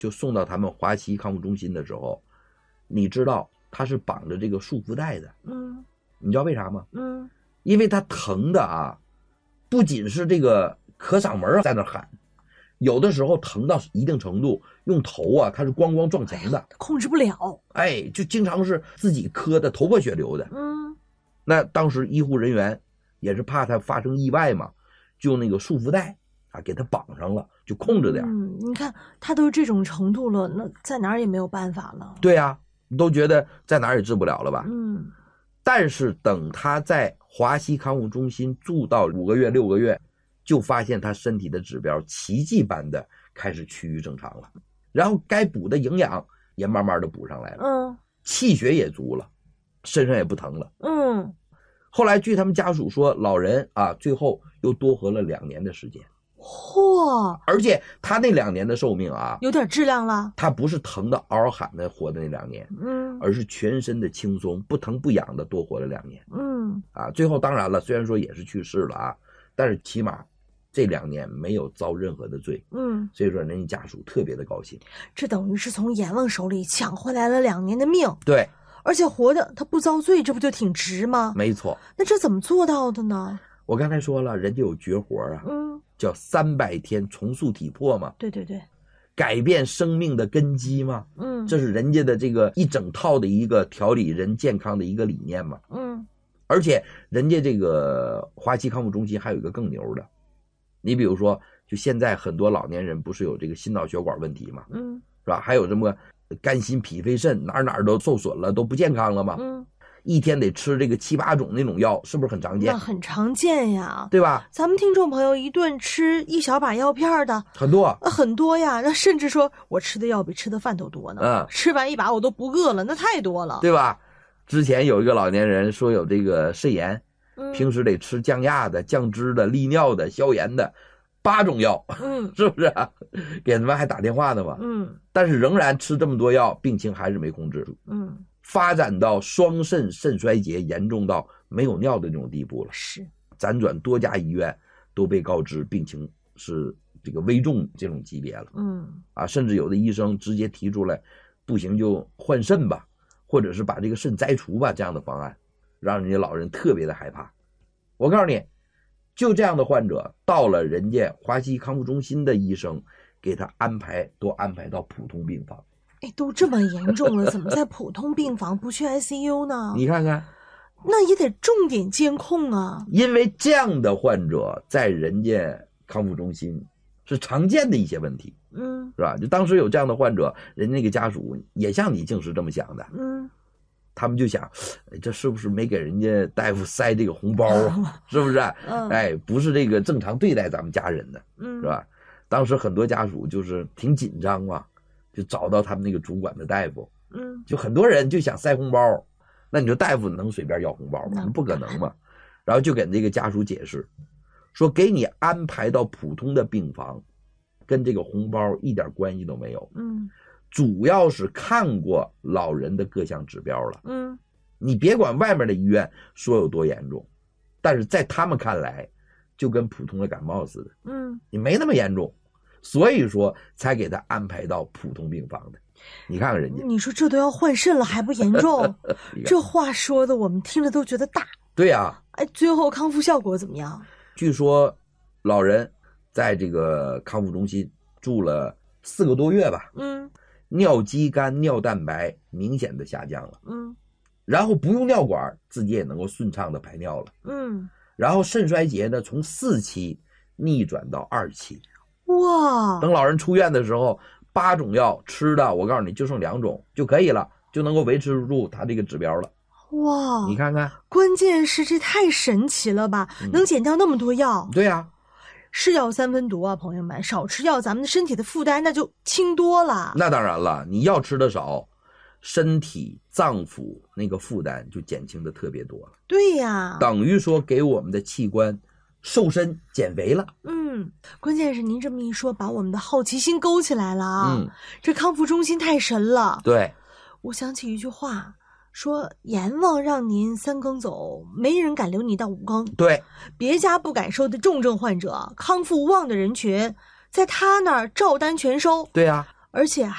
就送到他们华西康复中心的时候，你知道他是绑着这个束缚带的。你知道为啥吗？因为他疼的啊，不仅是这个咳嗓门在那喊，有的时候疼到一定程度，用头啊他是咣咣撞墙的， 控制不了。 就经常是自己磕的头破血流的。那当时医护人员也是怕他发生意外嘛，就那个束缚带啊给他绑上了，就控制点。 你看他都这种程度了，那在哪儿也没有办法了。 对啊，都觉得在哪儿也治不了了吧。但是等他在华西康复中心住到5个月6个月，就发现他身体的指标奇迹般的开始趋于正常了，然后该补的营养也慢慢的补上来了，气血也足了，身上也不疼了。后来据他们家属说，老人啊最后又多活了2年的时间。 嚯！ 而且他那2年的寿命啊， 有点质量了。 他不是疼的嗷嗷喊的活的那2年，而是全身的轻松，不疼不痒的多活了2年。最后当然了，虽然说也是去世了啊，但是起码这2年没有遭任何的罪。所以说人家家属特别的高兴。 这等于是从阎王手里抢回来了2年的命。 对， 而且活的他不遭罪，这不就挺值吗？ 没错。 那这怎么做到的呢？ 我刚才说了，人家有绝活啊，叫300天重塑体魄嘛。 对对对， 改变生命的根基嘛。这是人家的这个一整套的一个调理人健康的一个理念嘛。而且人家这个华西康复中心还有一个更牛的，你比如说，就现在很多老年人不是有这个心脑血管问题嘛，是吧？还有什么肝心脾肺肾哪儿都受损了，都不健康了嘛。一天得吃这个7、8种那种药，是不是很常见？ 那很常见呀， 对吧？ 咱们听众朋友一顿吃一小把药片的很多， 很多呀。那甚至说我吃的药比吃的饭都多呢。吃完1把我都不饿了，那太多了， 对吧？之前有一个老年人说有这个肾炎，平时得吃降压的、降脂的、利尿的、消炎的8种药，是不是啊？给他们还打电话呢嘛。但是仍然吃这么多药，病情还是没控制住。发展到双肾肾衰竭严重到没有尿的这种地步了。 是， 辗转多家医院都被告知病情是这个危重这种级别了。甚至有的医生直接提出来，不行就换肾吧，或者是把这个肾摘除吧，这样的方案，让人家老人特别的害怕。我告诉你，就这样的患者到了人家华西康复中心的医生给他都安排到普通病房。 都这么严重了，怎么在普通病房不去 ICU 呢？ 你看看， 那也得重点监控啊。 因为这样的患者在人家康复中心是常见的一些问题，是吧？就当时有这样的患者，人家那个家属也像你净是这么想的，他们就想，这是不是没给人家大夫塞这个红包啊？是不是？不是这个正常对待咱们家人的，是吧？当时很多家属就是挺紧张嘛。就找到他们那个主管的大夫，就很多人就想塞红包，那你说大夫能随便要红包吗？不可能嘛。然后就给这个家属解释，说给你安排到普通的病房，跟这个红包一点关系都没有。主要是看过老人的各项指标了。你别管外面的医院说有多严重，但是在他们看来，就跟普通的感冒似的。你没那么严重。所以说才给他安排到普通病房的。你看看人家， 你说这都要换肾了还不严重？这话说的我们听着都觉得大。 对呀。 最后康复效果怎么样？ 据说老人在这个康复中心住了4个多月吧。尿肌酐、尿蛋白明显的下降了。然后不用尿管，自己也能够顺畅的排尿了。然后肾衰竭呢，从4期逆转到2期。 哇！ 等老人出院的时候，8种药吃的，我告诉你就剩2种就可以了，就能够维持住他这个指标了。 哇！ 你看看， 关键是这太神奇了吧，能减掉那么多药。 对呀。 是药3分毒啊，朋友们，少吃药咱们的身体的负担那就轻多了。 那当然了，你药吃的少，身体脏腑那个负担就减轻的特别多了。 对呀。 等于说给我们的器官瘦身减肥了。 关键是您这么一说，把我们的好奇心勾起来了啊。这康复中心太神了。 对， 我想起一句话，说阎王让您3更走，没人敢留你到5更。 对， 别家不敢收的重症患者，康复无望的人群，在他那儿照单全收。 对呀。 而且